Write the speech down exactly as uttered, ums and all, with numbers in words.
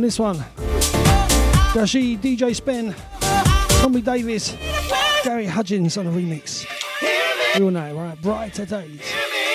on this one. Dashi, D J Spen, Tommy Davis, Gary Hudgens on a remix. You all know, right? Brighter Days.